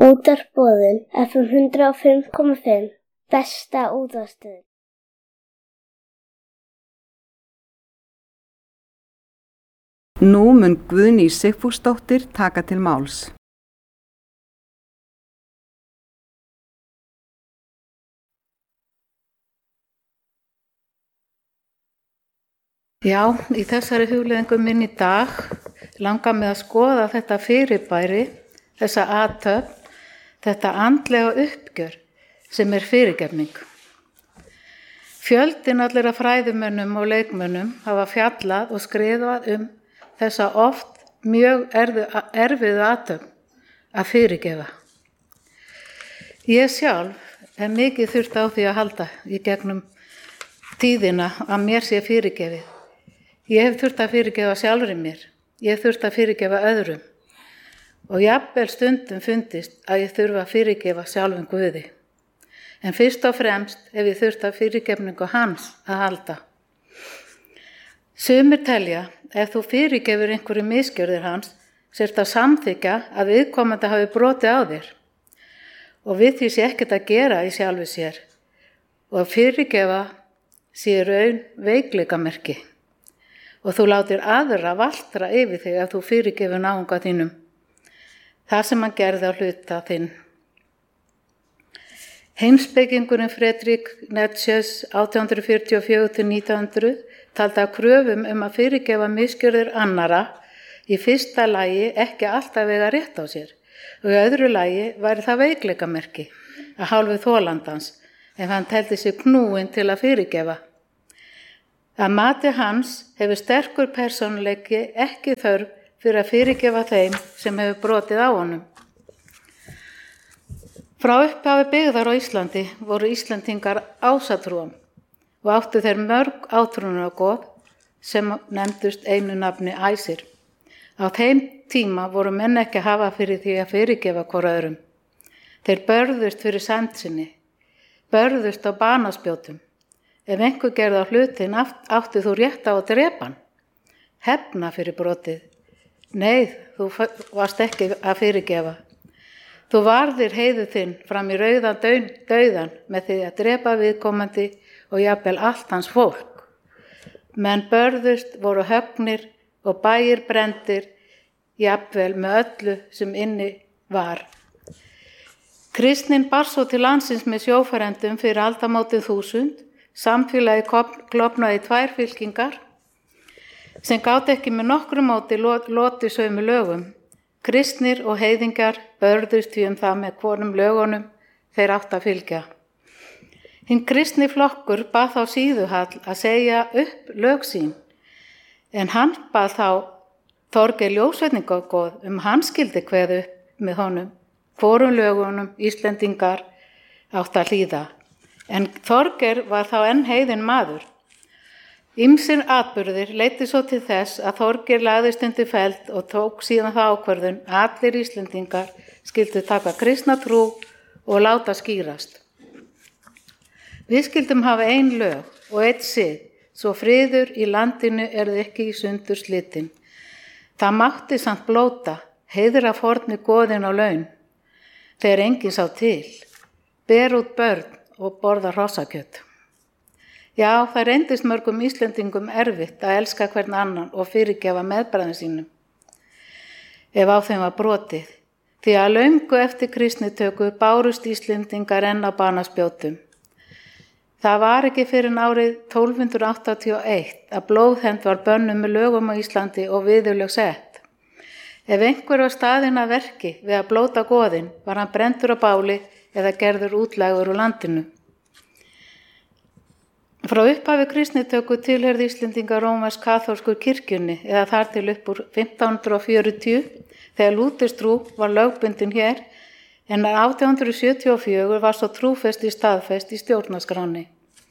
Útvarpsboðun FM 105,5 besta útvarpsstöðin. Nú mun Guðný Sigfúsdóttir taka til máls. Já, í þessari hugleiðingu minn í dag langar mig að skoða þetta fyrirbæri, þessa athöfn, þetta andlega uppgjör sem fyrirgefning. Fjöldinn allir af fræðimönnum og leikmönnum hafa fjallað og skrifað þessa oft mjög erfiðu athöfn að fyrirgefa. Ég sjálf hef mikið þurft á því að halda í gegnum tíðina að mér sé fyrirgefið. Ég hef þurft að fyrirgefa sjálfri mér, ég hef þurft að fyrirgefa öðrum og jafnvel stundum fundist að ég þurfa að fyrirgefa sjálfum Guði. En fyrst og fremst hef ég þurft að fyrirgefningu hans að halda. Sumir telja, ef þú fyrirgefur einhverju misgjörðir hans, sért að samþykja að viðkomandi hafi brotið á þér. Og við því sé ekkert að gera í sjálfu sér. Og að fyrirgefa sé raun veikleikamerki. Og þú látir aðra valtra yfir þig ef þú fyrirgefur náunga þínum. Það sem hann gerði á hluta þinn. Heimspekingurinn Friedrich Nietzsche 1844-1900 taldi að kröfum að fyrirgefa misgjörðir annara í fyrsta lagi ekki alltaf eiga rétt á sér og í öðru lagi væri það veikleikamerki að hálfu þolandans ef hann teldi sig knúinn til að fyrirgefa. Að mati hans hefur sterkur persónuleiki ekki þörf fyrir að fyrirgefa þeim sem hefur brotið á honum. Frá upphafi byggðar á Íslandi voru Íslendingar ásatrúum og áttu þeir mörg átrúnaðargoð sem nefndust einu nafni æsir. Á þeim tíma voru menn ekki að hafa fyrir því að fyrirgefa hvor öðrum. Þeir börðust fyrir sæmd börðust á banaspjótum. Ef einhver gerði á hlutin áttu þú rétt á að drepa hann. Hefna fyrir brotið. Nei, þú varst ekki að fyrirgefa. Þú varðir heiður þinn fram í rauðan dauðan með því að drepa viðkomandi og jafnvel allt hans fólk. Menn börðust, voru höggnir og bæir brenndir, jafnvel með öllu sem inni var. Kristnin bar svo til landsins með sjófarendum fyrir aldamótið 1000, samfélagi klofnaði í 2 fylkingar sem gátu ekki með nokkru móti lotið sömu lögum. Kristnir og heiðingar börðust því það með hvorum lögunum þeir áttu að fylgja. Hinn kristni flokkur bað þá síðuhall að segja upp lög sín, en hann bað þá Þorgeir ljósvetningagoð hann skildi kveða upp með honum, hvorum lögunum Íslendingar áttu að hlýða. En Þorgeir var þá enn heiðinn maður. Ýmsir atburðir leiddu svo til þess að Þorgeir lagðist undir feld og tók síðan það ákvörðun að allir Íslendingar skyldu taka kristna trú og láta skýrast. Við skildum hafa ein lög og einn sið, svo friður í landinu ekki í sundur slitin. Það mátti samt blóta, heiðra forni goðin á laun, þegar enginn sá til, ber út börn og borða hrossakjöt. Já, það reyndist mörgum Íslendingum erfitt að elska hvern annan og fyrirgefa meðbræðum sínum ef á þeim var brotið, því að löngu eftir kristnitöku bárust Íslendingar enn á banaspjótum. Það var ekki fyrr en árið 1281 að blóðhend var bönnuð með lögum á Íslandi og viðurlög sett. Ef einhver var staðinn að verki við að blóta goðin var hann brenndur á báli eða gerður útlægur úr landinu. Frá upphafi kristnitöku tilheyrði Íslendingar rómversk-kaþólsku kirkjunni eða þar til upp úr 1540 þegar lúterstrú var lögbundin hér en 1874 var svo trúfesti staðfest í stjórnarskráni.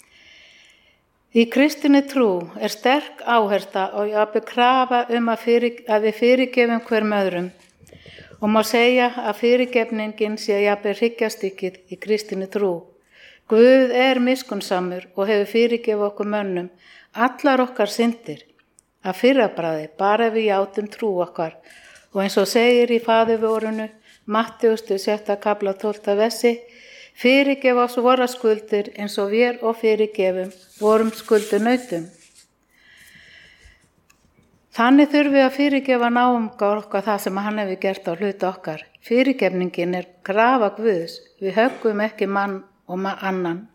Í kristinni trú sterk áhersla og jafnvel krafa að við fyrirgefum hverjum öðrum og má segja að fyrirgefningin sé jafnvel hryggjarstykkið í kristinni trú. Guð miskunnsamur og hefur fyrirgefið okkur mönnum allar okkar syndir að fyrrabragði bara ef við játum trú okkar og eins og segir í faðirvorinu Mattheus 7. kapla 12. versi, fyrirgef oss våra skuldir eins og við og fyrirgefum vorum skuldunautum. Þannig þurfum við að fyrirgefa náungar okkar það sem hann hefur gert á hluti okkar. Fyrirgefningin grafa Guðs, við höggum ekki mann og annan.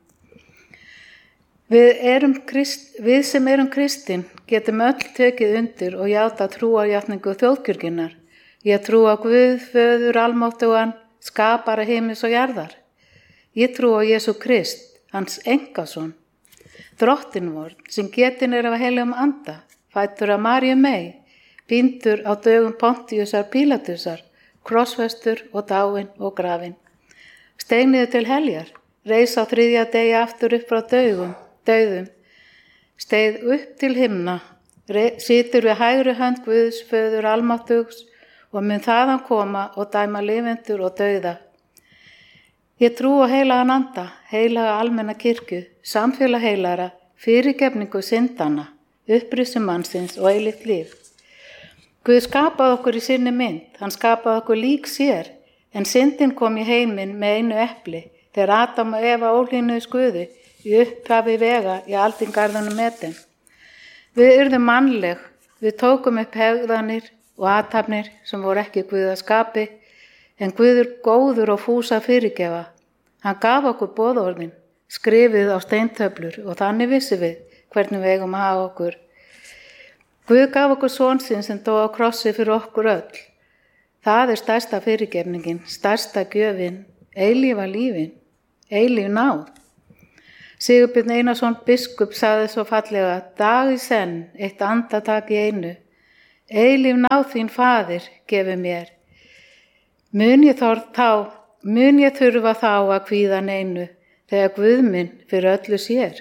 Við sem erum kristin getum öll tekið undir og játa trúarjátningu þjóðkirkjunnar. Ég trú á Guð, Föður almáttugan, skapara himins og jarðar. Ég trú á Jesú Krist, hans engason, drottin vor, sem getin af heilum anda, fæddur af Maríu mey, píndur á dögum Pontiusar Pílatusar, krossfestur og dáinn og grafinn. Steig niður til heljar, reis á 3. degi aftur upp frá dauðum, steig upp til himna, situr við hægri hönd Guðs, Föður almáttugs, og mun þaðan koma og dæma lifendur og dauða. Ég trú á heilagan anda, heilaga almenna kirkju, samfélag heilara, fyrirgefningu syndana, upprisi mannsins og eilíft líf. Guð skapaði okkur í sinni mynd, hann skapaði okkur lík sér, en syndin kom í heiminn með einu epli, þegar Adam og Eva ólínuðu Guði í upphafi vega í aldingarðunum Eden. Við urðum mannleg, við tókum upp hegðanir og athafnir sem voru ekki Guða skapi, en Guður góður og fús að fyrirgefa. Hann gaf okkur boðorðin, skrifið á steintöflur og þannig vissum við hvernig við eigum að hafa okkur. Guð gaf okkur son sinn sem dó á krossi fyrir okkur öll. Það stærsta fyrirgefningin, stærsta gjöfin, eilífa lífin, eilíf náð. Sigurbjörn Einarsson biskup sagði svo fallega, dag í senn, eitt andartak í einu. Eilíf náð þín faðir gefi mér. Mun ég þurfa þá að kvíða neinu, þegar Guð minn fyrir öllu sér.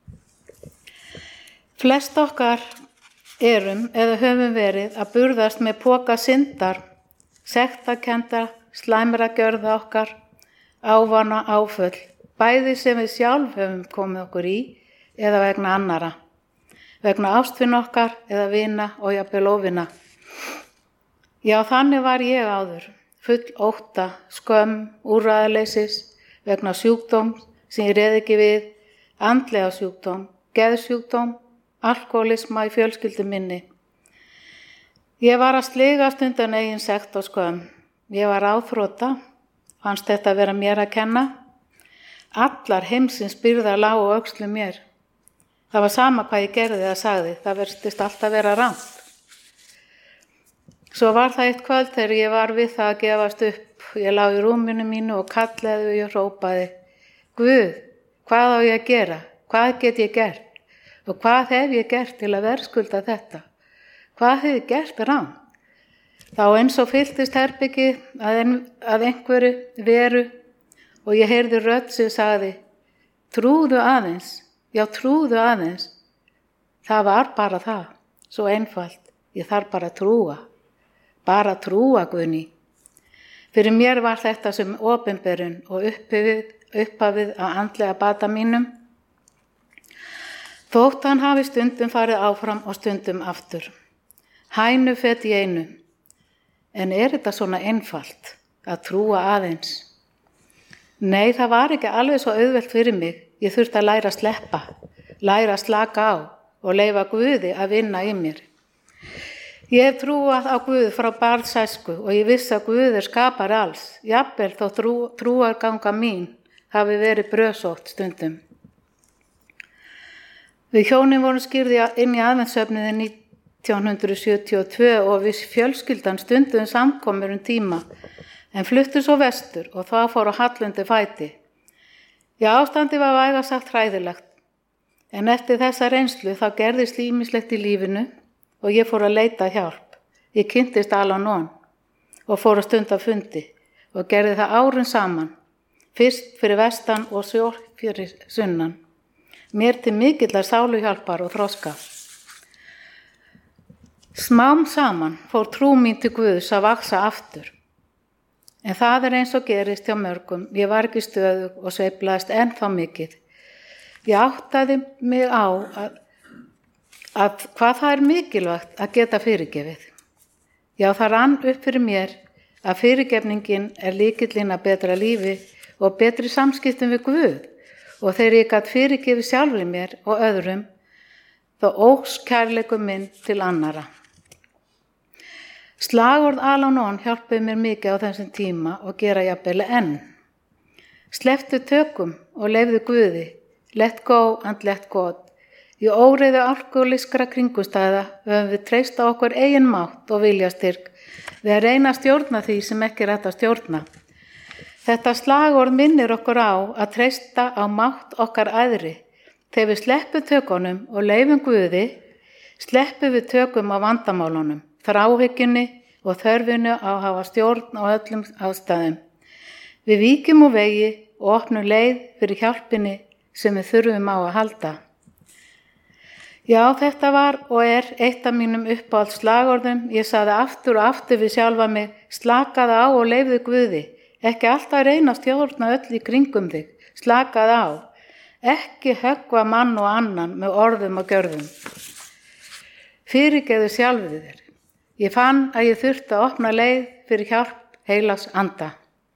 Flest okkar erum eða höfum verið að burðast með poka syndar, sektarkenndar, slæmra gjörða okkar, ávana áföll, bæði sem við sjálf höfum komið okkur í eða vegna annara, vegna ástfinn okkar eða vina og jafnvel óvina. Já, þannig var ég áður, full ótta, skömm, úrræðaleysis, vegna sjúkdóm sem ég réð ekki við, andlega sjúkdóm, geðsjúkdóm, alkoholisma í fjölskyldu minni. Ég var að sligast undan eigin sekt og skömm. Ég var áþrota, fannst þetta vera mér að kenna. Allar heimsins byrðar lágu á öxlum mér. Það var sama hvað ég gerði eða sagði, það virtist alltaf vera rangt. Svo var það eitt kvöld þegar ég var við það að gefast upp. Ég lá í rúminu mínu og kallaði og ég hrópaði, Guð, hvað á ég að gera? Hvað get ég gert? Og hvað hef ég gert til að verðskulda þetta? Hvað hef ég gert rangt? Þá eins og fylltist herbergið að einhverju veru og ég heyrði rödd sem sagði, trúðu aðeins, já trúðu aðeins. Það var bara það, svo einfalt, ég þarf bara að trúa Guðni. Fyrir mér var þetta sem opinberun og upphafið að andlega bata mínum. Þótt hann hafi stundum farið áfram og stundum aftur. Hænu fett í einu. En þetta svona einfalt að trúa aðeins? Nei, það var ekki alveg svo auðvelt fyrir mig. Ég þurfti að læra að sleppa, læra að slaka á og leyfa Guði að vinna í mér. Ég hef trúað á Guð frá barnsæsku og ég vissi að Guð skapari alls. Jafnvel þó trúarganga mín hafi verið brösótt stundum. Við hjónin vorum skýrði inn í aðventssöfnuði 1972 og við fjölskyldan stundum samkomur tíma, en fluttu svo vestur og þá fór á hallundi fæti. Já, ástandi var vægast sagt hræðilegt, en eftir þessa reynslu þá gerðist ýmislegt í lífinu og ég fór að leita hjálp. Ég kynntist Al-Anon og fór að stunda fundi og gerði það árum saman, fyrst fyrir vestan og svo fyrir sunnan. Mér til mikillar sáluhjálpar og þroska. Smám saman fór trú mín til Guðs að vaksa aftur. En það eins og gerist hjá mörgum. Ég var ekki stöðug og sveiflaðist ennþá mikið. Ég áttaði mig á að hvað það mikilvægt að geta fyrirgefið. Já, það rann upp fyrir mér að fyrirgefningin lykillinn að betra lífi og betri samskiptum við Guð og þegar ég gat fyrirgefið sjálfri mér og öðrum, þá óx kærleikur minn til annara. Slagorð Al-Anon hjálpaði mér mikið á þessum tíma og gera jafnvel enn. Slepptu tökum og leyfðu Guði, let go and let God. Í óreiðu alkohólískra kringumstæða höfum við treyst á okkur eigin mátt og viljastyrk við að reyna að stjórna því sem ekki er hægt að stjórna. Þetta slagorð minnir okkur á að treysta á mátt okkar æðri. Þegar við sleppum tökunum og leyfum Guði, sleppum við tökum á vandamálunum, þráhyggjunni og þörfinu á að hafa stjórn á öllum ástæðum. Við víkjum úr vegi og opnum leið fyrir hjálpinni sem við þurfum á að halda. Já, þetta var og eitt af mínum uppáhalds slagorðum. Ég sagði aftur og aftur við sjálfa mig, slakaðu á og leyfðu Guði. Ekki alltaf reyna að stjórna öll í kringum þig, slakaðu á. Ekki höggva mann og annan með orðum og gjörðum. Fyrirgefðu sjálfið þér. Ég fann að ég þurfti að opna leið fyrir hjálp heilags anda.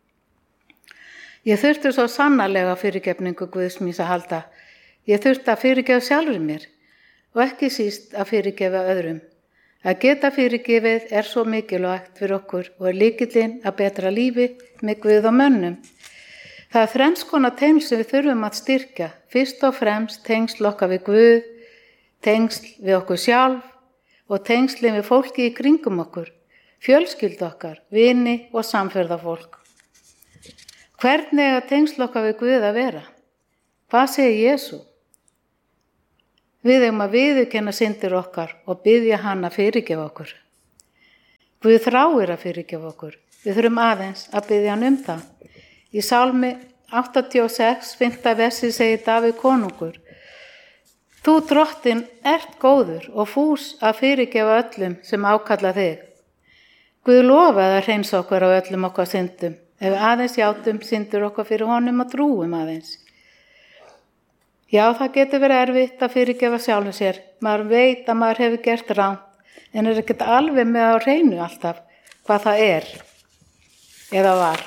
Ég þurfti svo sannarlega fyrirgefningu Guðs míns að halda. Ég þurfti að fyrirgefa sjálfur mér og ekki síst að fyrirgefa öðrum. Að geta fyrirgefið svo mikilvægt fyrir okkur og lykillinn að betra lífi með Guð og mönnum. Það þrenns konar tengsl sem við þurfum að styrkja. Fyrst og fremst tengsl okkar við Guð, tengsl við okkur sjálf og tengslin við fólki í kringum okkur, fjölskyldu okkar, vini og samferðafólk. Hvernig eiga tengsl okkar við Guð að vera? Hvað segir Jesú? Við eigum að viðurkenna syndir okkar og biðja hann að fyrirgefa okkur. Guð þráir að fyrirgefa okkur. Við þurfum aðeins að biðja hann það. Í Sálmi 86, 5. versi segir Davíð konungur: Þú drottinn ert góður og fús að fyrirgefa öllum sem ákalla þig. Guð lofaði að hreinsa okkur á öllum okkar syndum, ef við aðeins játum syndir okkar fyrir honum og trúum aðeins. Já, það getur verið erfitt að fyrirgefa sjálfum sér. Maður veit að maður hefur gert rangt, en ekkert alveg með á hreinu alltaf hvað það eða var.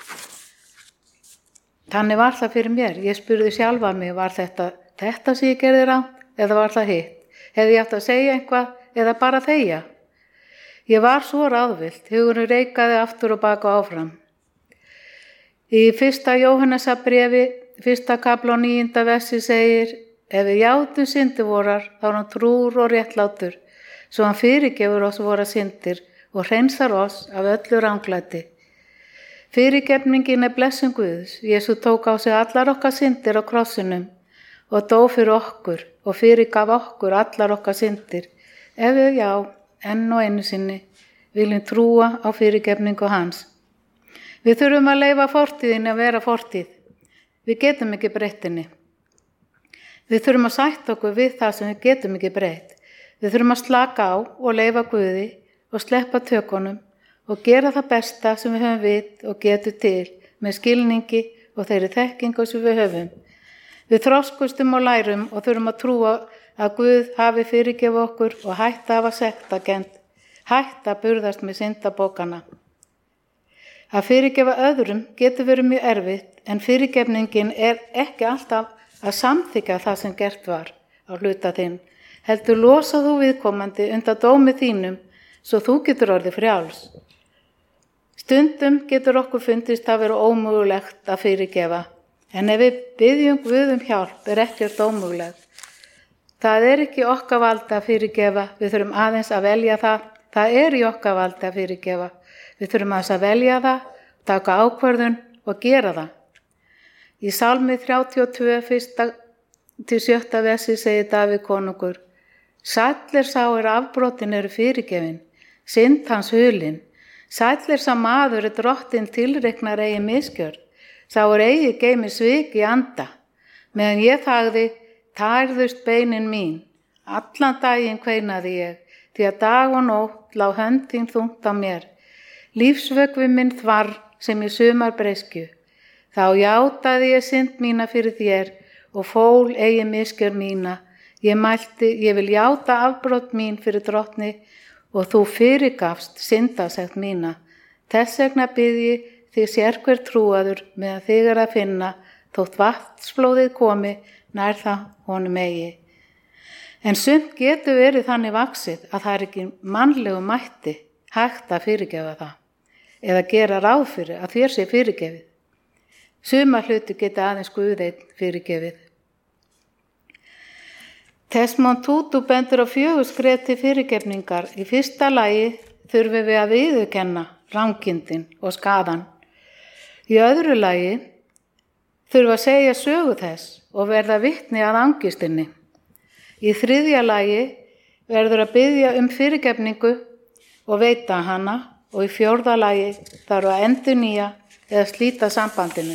Þannig var það fyrir mér. Ég spurði sjálfa mig, var þetta sem ég gerði rangt eða var það hitt? Hefði ég átt að segja eitthvað eða bara þegja? Ég var svo ráðvillt, hugurinn reikaði aftur og baka áfram. Í 1. Jóhannesarbréfi, 1. kafla og 9. versi segir: Ef við játum syndir vorar, þá er hann trúr og réttlátur, svo hann fyrirgefur oss vorar syndir og hreinsar oss af öllu ranglæti. Fyrirgefningin blessun Guðs. Jesú tók á sig allar okkar syndir á krossinum og dó fyrir okkur og fyrirgaf okkur allar okkar syndir. Ef við enn og einu sinni viljum trúa á fyrirgefningu hans. Við þurfum að leyfa fortíðinni að vera fortíð. Við getum ekki breytt henni. Við þurfum að sætta okkur við það sem við getum ekki breytt. Við þurfum að slaka á og leyfa Guði og sleppa tökunum og gera það besta sem við höfum vit og getum til með skilningi og þeirri þekkingu sem við höfum. Við þroskustum og lærum og þurfum að trúa að Guð hafi fyrirgefið okkur og hætta að hafa sektarkennd, hætta að burðast með syndabókana. Að fyrirgefa öðrum getur verið mjög erfitt, en fyrirgefningin ekki alltaf að samþykja það sem gert var á hluta þinn. Heldur losa þú viðkomandi undan dómi þínum svo þú getur orðið frjáls. Stundum getur okkur fundist að vera ómögulegt að fyrirgefa, en ef við biðjum Guð hjálp ekkert ómögulegt. Það ekki okkar valdi að fyrirgefa, við þurfum aðeins að velja það. Það í okkar valdi að fyrirgefa. Við þurfum aðeins að velja það, taka ákvörðun og gera það. Í Sálmi 32, 1-7. versi segir Davíð konungur: Sæll sá afbrotin eru fyrirgefin, synd hans hulin. Sæll sá maður drottinn tilreiknar eigi misgjörð. Sá eigi geymir svik í anda. Meðan ég þagði, tærðust beinin mín. Allan daginn kveinaði ég, því að dag og nótt lá hönd þín þungt á mér. Lífsvökvi minn þvarr sem í sumarbreiskju. Þá játaði ég synd mína fyrir þér og fól eigi misgjörð mína. Ég mælti, ég vil játa afbrot mín fyrir drottni og þú fyrirgafst syndasekt mína. Þess vegna biðji því sérhver trúaður meðan þig að finna, þótt vatnsflóðið komi nær það honum eigi. En sumt getur verið þannig vaxið að það ekki mannlegu mætti hægt að fyrirgefa það, eða gera ráð fyrir að þér sé fyrirgefið. Suma hluti geta aðeins Guð einn fyrirgefið. Desmond Tutu bendur á 4 skref til fyrirgefningar. Í fyrsta lagi þurfum við að viðurkenna rangindin og skaðan. Í öðru lagi þurfum að segja sögu þess og verða vitni að angistinni. Í þriðja lagi verður að biðja fyrirgefningu og veita hana, og í 4. lagi þarf að endurnýja eða slíta sambandinu.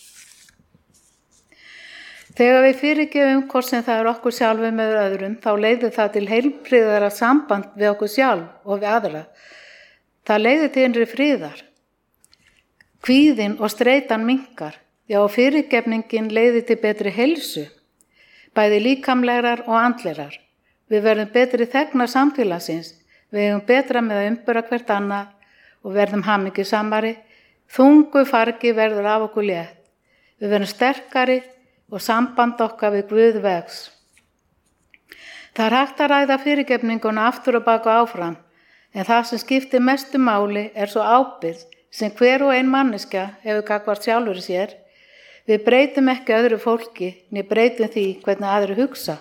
Þegar við fyrirgefum hvort sem það okkur sjálfum með öðrum, þá leiðir það til heilbrigðara samband við okkur sjálf og við aðra. Það leiðir til innri friðar. Kvíðin og streitan minnkar, já, fyrirgefningin leiðir til betri heilsu, bæði líkamlegar og andlegar. Við verðum betri þegnar samfélagsins, við eigum betra með að umbura hvert annað og verðum hamingjusamari, þungu fargi verður af okkur létt. Við verðum sterkari og samband okkar við Guð vex. Það hægt að ræða fyrirgefninguna aftur og baka áfram, en það sem skiptir mestu máli svo ábyrgð sem hver og ein manneskja hefur gagnvart sjálfur sér. Við breytum ekki öðru fólki, né breytum því hvernig aðrir hugsa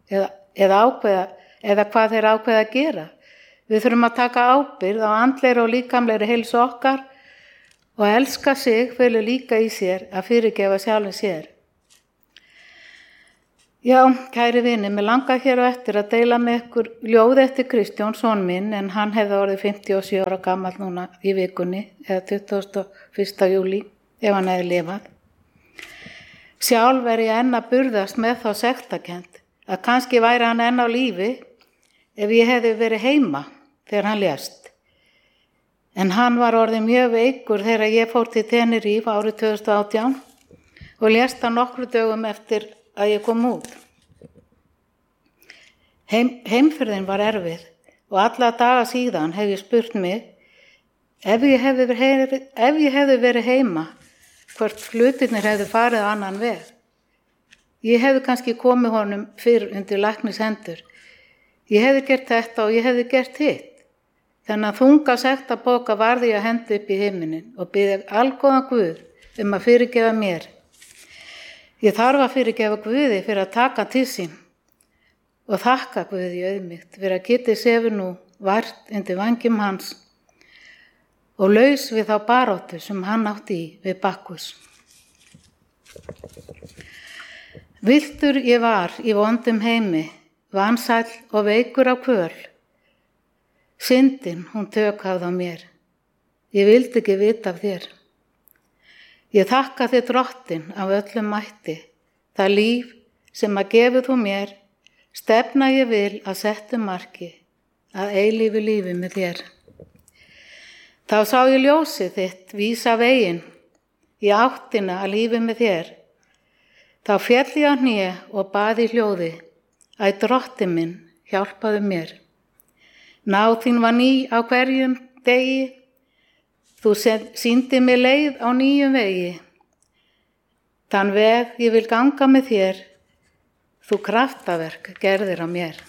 eða hvað þeir ákveða að gera. Við þurfum að taka ábyrgð á andlegri og líkamlegri heilsu okkar, og að elska sig felur líka í sér að fyrirgefa sjálfum sér. Já, kæri vinir, mig langar hér á eftir að deila með ykkur ljóð eftir Kristján, son minn, en hann hefði orðið 57 ára gamall núna í vikunni, eða 21. júlí, ef hann hefði lifað. Sjálf ég enn að burðast með þá sektarkennd að kannski væri hann enn á lífi ef ég hefði verið heima þegar hann lést. En hann var orðið mjög veikur þegar ég fór til Tenerife árið 2018 og lést hann nokkru dögum eftir að ég kom út. Heimferðin var erfið og alla daga síðan hef ég spurt mig ef ég hefði verið heima, hvort hlutirnir hefðu farið á annan veg. Ég hefði kannski komið honum fyrr undir læknis hendur. Ég hefði gert þetta og ég hefði gert hitt. Þannig að þunga sektarpoka varði ég að henda upp í himinin og biðja algóðan Guð að fyrirgefa mér. Ég þarf að fyrirgefa Guði fyrir að taka til sín og þakka Guði auðmýkt fyrir að geti sefur nú vært undir vængjum hans og laus við þá baráttu sem hann átti í við Bakkus. Villtur ég var í vondum heimi, vansæll og veikur á kvöl. Syndin hún tök hafði á mér, ég vildi ekki vita af þér. Ég þakka þér Drottinn af öllum mætti, það líf sem að gefið þú mér, stefna ég vil að settu marki, að eilífu lífi með þér. Þá sá ég ljósið þitt vísa veginn, í áttina að lífi með þér. Þá féll ég á hné og bað í hljóði, æ Drottinn minn, hjálpaðu mér. Náð þín var ný á hverjum degi, þú sýndi mig leið á nýjum vegi. Þann veg ég vil ganga með þér, þú kraftaverk gerðir á mér.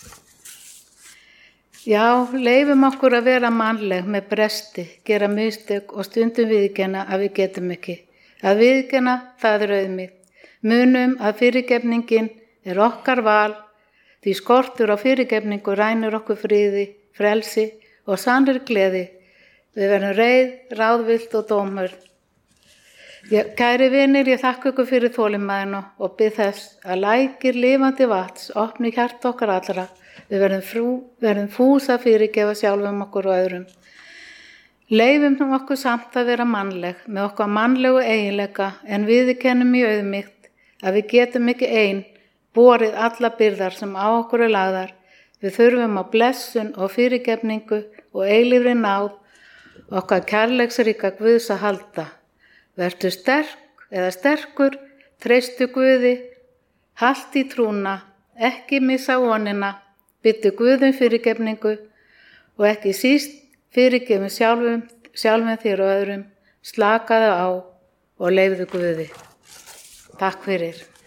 Já, leifum okkur að vera mannleg með bresti, gera mistök og stundum viðurkenna að við getum ekki. Að viðurkenna, það auðmýkt. Munum að fyrirgefningin okkar val, því skortur á fyrirgefningu rænir okkur friði, frelsi og sannri gleði. Við verðum reið, ráðvillt og dómhörð. Kæri vinir, ég þakka ykkur fyrir þolinmæðina og bið þess að lækir lifandi vatns opni hjarta okkar allra. Við verðum fús að fyrirgefa sjálfum okkur og öðrum. Leifum okkur samt að vera mannleg með okkar mannlegu eiginleika en viðurkennum í auðmýkt að við getum ekki ein borið alla byrðar sem á okkur lagðar. Við þurfum á blessun og fyrirgefningu og eilífri náð okkar kærleiksríka Guðs að halda. Vertu sterk eða sterkur, treystu Guði, halt í trúna, ekki missa vonina, byttu Guðum fyrirgefningu og ekki síst fyrirgefum sjálfum þér og öðrum, slakaðu á og leyfðu Guði. Takk fyrir.